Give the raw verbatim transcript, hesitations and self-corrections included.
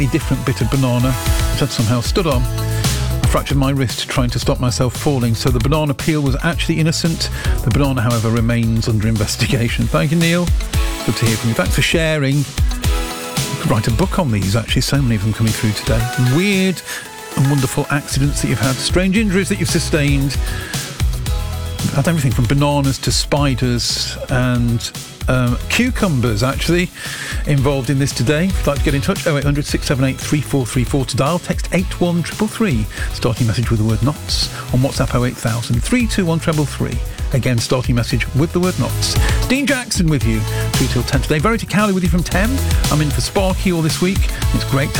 a different bit of banana that had somehow stood on. I fractured my wrist trying to stop myself falling, so the banana peel was actually innocent. The banana, however, remains under investigation. Thank you, Neil. Good to hear from you. Thanks for sharing. You could write a book on these, actually. So many of them coming through today. Weird and wonderful accidents that you've had, strange injuries that you've sustained. I've had everything from bananas to spiders and um, cucumbers, actually, involved in this today. If you'd like to get in touch, oh eight hundred, six seven eight, three four three four to dial. Text eight one three three three, starting message with the word knots. On WhatsApp oh eight thousand, three two one three three. Again, starting message with the word knots. Dean Jackson with you through till ten today. Verity Cowley with you from ten. I'm in for Sparky all this week. It's great to